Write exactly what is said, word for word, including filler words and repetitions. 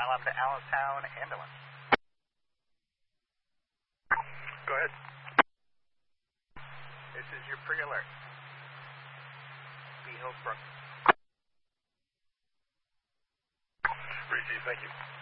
File up to Allentown ambulance. Go ahead. This is your pre-alert. B. Hillsborough. Receive, thank you.